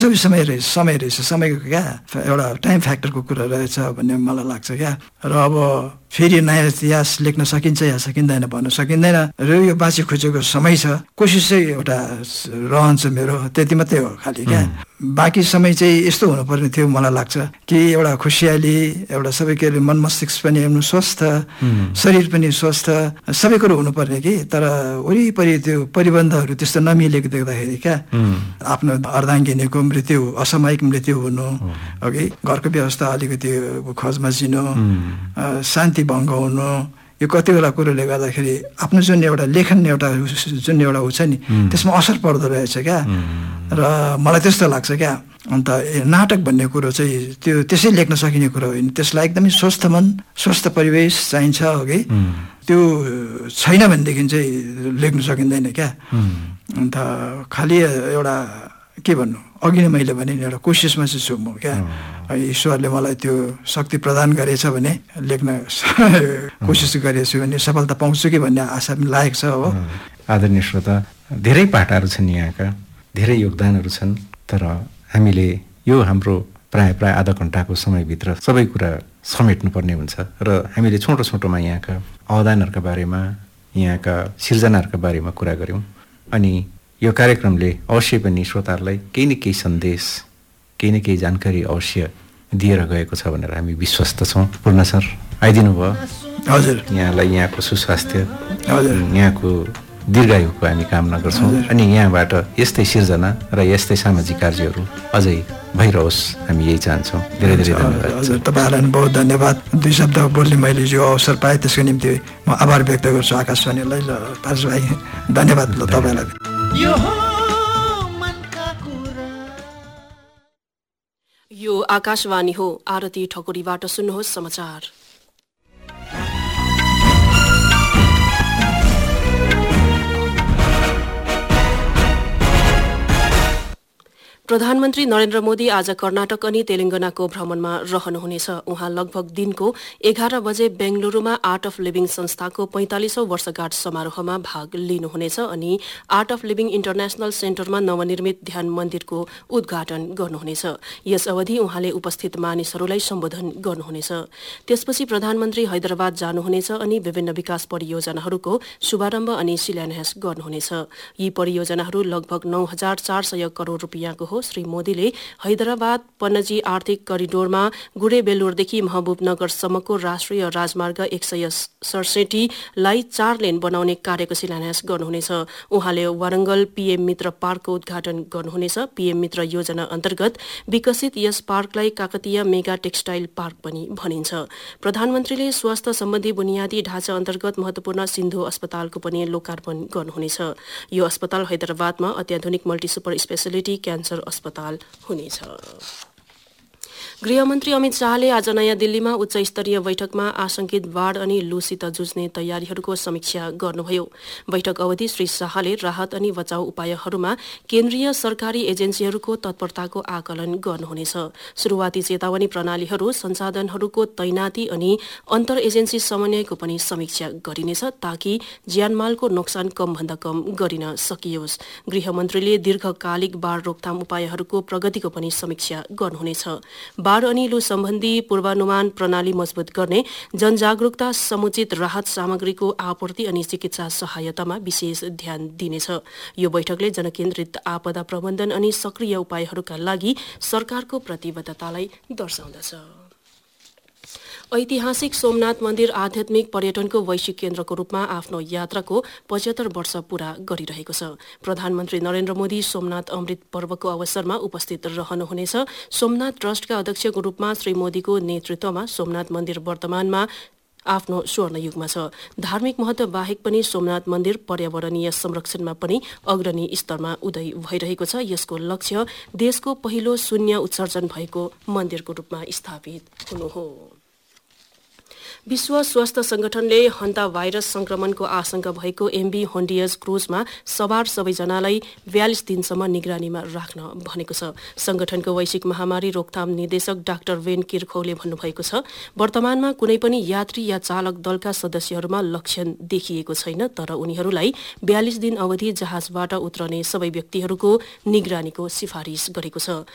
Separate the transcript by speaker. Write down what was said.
Speaker 1: वास्तविक समय रहेछ समयको क्या एउटा टाइम फ्याक्टरको कुरा रहेछ भन्ने मलाई लाग्छ क्या। र अब फेरि नयाँ इतिहास लेख्न सकिन्छ या सकिँदैन भन्न सकिँदैन र यो बाँची खोजेको समय छ। कोसिस चाहिँ एउटा रहन्छ मेरो, त्यति मात्रै हो खालि क्या। बाँकी समय चाहिँ यस्तो हुनुपर्ने थियो मलाई लाग्छ कि एउटा खुसियाली, एउटा सबै के अरे मन मस्तिष्क पनि एकदम स्वस्थ, शरीर पनि स्वस्थ, सबै कुरो हुनुपर्ने कि। तर वरिपरि त्यो परिबन्धहरू त्यस्तो नमिलेको देख्दाखेरि क्या आफ्नो अर्धाङ्गिनीको मृत्यु, असामयिक मृत्यु हुनु, अघि घरको व्यवस्था अलिकति खजमचिनु, शान्ति भङ्ग हुनु, यो कतिवटा कुरोले गर्दाखेरि आफ्नो जुन एउटा लेखन एउटा जुन एउटा हुन्छ नि त्यसमा असर पर्दो रहेछ क्या। र मलाई त्यस्तो लाग्छ क्या। अन्त नाटक भन्ने कुरो चाहिँ त्यो त्यसै लेख्न सकिने कुरो होइन, त्यसलाई एकदमै स्वस्थ मन, स्वस्थ परिवेश चाहिन्छ अघि। त्यो छैन भनेदेखि चाहिँ लेख्न सकिँदैन क्या। अन्त खालि एउटा के भन्नु, अघि नै मैले भने एउटा कोसिसमा चाहिँ छु म क्या। ईश्वरले मलाई त्यो शक्ति प्रदान गरेछ भने लेख्न कोसिस गरेछु भने सफलता पाउँछु कि भन्ने आशा पनि लागेको छ हो।
Speaker 2: आदरणीय श्रोता, धेरै पाटाहरू छन् यहाँका, धेरै योगदानहरू छन्, तर हामीले यो हाम्रो प्राय आधा घन्टाको समयभित्र सबै कुरा समेट्नुपर्ने हुन्छ र हामीले छोटो छोटोमा यहाँका अवदानहरूका बारेमा, यहाँका सिर्जनाहरूका बारेमा कुरा गऱ्यौँ। अनि यो कार्यक्रमले अवश्य पनि श्रोताहरूलाई केही न केही सन्देश, केही न केही जानकारी अवश्य दिएर गएको छ भनेर हामी विश्वस्त छौँ। पूर्ण सर आइदिनु भयो।
Speaker 1: हजुर,
Speaker 2: यहाँलाई यहाँको सुस्वास्थ्य,
Speaker 1: हजुर,
Speaker 2: यहाँको दीर्घायुको हामी कामना गर्छौँ। अनि यहाँबाट यस्तै सिर्जना र यस्तै सामाजिक कार्यहरू अझै भइरहोस्, हामी यही चाहन्छौँ। धेरै धेरै धन्यवाद।
Speaker 1: हजुर, तपाईँहरूलाई बहुत धन्यवाद। 2 शब्द बोल्ने मैले जो अवसर पाएँ त्यसको निम्ति म आभार व्यक्त गर्छु आकाशवाणीलाई। ल पारस भाइ, धन्यवाद ल तपाईँलाई।
Speaker 3: यो आकाशवाणी हो। आरती ठकुरीबाट सुन्नुहोस् समाचार। प्रधानमन्त्री नरेन्द्र मोदी आज कर्नाटक अनि तेलंगानाको भ्रमणमा रहनुहुनेछ। उहाँ लगभग दिनको 11 बजे बेंगलुरूमा आर्ट अफ लिभिङ संस्थाको 45औं वर्षगाँठ समारोहमा भाग लिनुहुनेछ अनि आर्ट अफ लिभिङ इन्टरनेशनल सेन्टरमा नवनिर्मित ध्यान मन्दिरको उद्घाटन गर्नुहुनेछ। यस अवधि उहाँले उपस्थित मानिसहरूलाई सम्बोधन गर्नुहुनेछ। त्यसपछि प्रधानमन्त्री हैदराबाद जानुहुनेछ अनि विभिन्न विकास परियोजनाहरूको शुभारम्भ अनि शिलान्यास गर्नुहुनेछ। यी परियोजनाहरू लगभग 9,400 करोड़ रुपियाँको हो। श्री मोदीले हैदराबाद पन्नजी आर्थिक करिडोरमा गुडेबेल्लोरदेखि महबुबनगरसम्मको राष्ट्रिय राजमार्ग 167 लाई 4 लेन बनाउने कार्यको शिलान्यास गर्नुहुनेछ। उहाँले वारंगल पीएम मित्र पार्कको उद्घाटन गर्नुहुनेछ। पीएम मित्र योजना अन्तर्गत विकसित यस पार्कलाई काकतीय मेगा टेक्सटाइल पार्क पनि भनिन्छ। प्रधानमन्त्रीले स्वास्थ्य सम्बन्धी बुनियादी ढाँचा अन्तर्गत महत्वपूर्ण सिन्धु अस्पतालको पनि लोकार्पण गर्नुहुनेछ। यो अस्पताल हैदराबादमा अत्याधुनिक मल्टी सुपर स्पेशलिटी क्यान्सर अस्पताल हुनेछ। गृहमन्त्री अमित शाहले आज नयाँ दिल्लीमा उच्च स्तरीय बैठकमा आशंकित बाढ़ अनि लूसित जुझ्ने तयारीहरूको समीक्षा गर्नुभयो। बैठक अवधि श्री शाहले राहत अनि बचाउ उपायहरूमा केन्द्रीय सरकारी एजेन्सीहरूको तत्परताको आकलन गर्नुहुनेछ। शुरूआती चेतावनी प्रणालीहरू, संसाधनहरूको तैनाती अनि अन्तर एजेन्सी समन्वयको पनि समीक्षा गरिनेछ ताकि ज्यानमालको नोक्सान कमभन्दा कम गरिन सकियोस्। गृहमन्त्रीले दीर्घकालिक बाढ़ रोकथाम उपायहरूको प्रगतिको पनि समीक्षा गर्नुहुनेछ। बाढ़ अनि लू सम्बन्धी पूर्वानुमान प्रणाली मजबूत गर्ने, जनजागरूकता, समुचित राहत सामग्रीको आपूर्ति अनि चिकित्सा सहायतामा विशेष ध्यान दिनेछ। यो बैठकले जनकेन्द्रित आपदा प्रबन्धन अनि सक्रिय उपायहरूका लागि सरकारको प्रतिबद्धतालाई दर्शाउँदछ। ऐतिहासिक सोमनाथ मन्दिर आध्यात्मिक पर्यटनको वैश्विक केन्द्रको रूपमा आफ्नो यात्राको 75 वर्ष पूरा गरिरहेको छ। प्रधानमन्त्री नरेन्द्र मोदी सोमनाथ अमृत पर्वको अवसरमा उपस्थित रहनुहुनेछ। सोमनाथ ट्रस्टका अध्यक्षको रूपमा श्री मोदीको नेतृत्वमा सोमनाथ मन्दिर वर्तमानमा आफ्नो स्वर्ण युगमा छ। धार्मिक महत्व बाहेक पनि सोमनाथ मन्दिर पर्यावरणीय संरक्षणमा पनि अग्रणी स्तरमा उदय भइरहेको छ। यसको लक्ष्य देशको पहिलो शून्य उत्सर्जन भएको मन्दिरको रूपमा स्थापित हुनु हो। विश्व स्वास्थ्य संगठनले हन्ता भाइरस संक्रमणको आशंका भएको एमबी होन्डियज क्रुजमा सवार सबैजनालाई 42 दिनसम्म निगरानीमा राख्न भनेको छ। संगठनको वैश्विक महामारी रोकथाम निर्देशक डाक्टर वेन किर्खौले भन्नुभएको छ, वर्तमानमा कुनै पनि यात्री या चालक दलका सदस्यहरूमा लक्षण देखिएको छैन, तर उनीहरूलाई 42 दिन अवधि जहाजबाट उत्रने सबै व्यक्तिहरूको निगरानीको सिफारिस गरेको छ।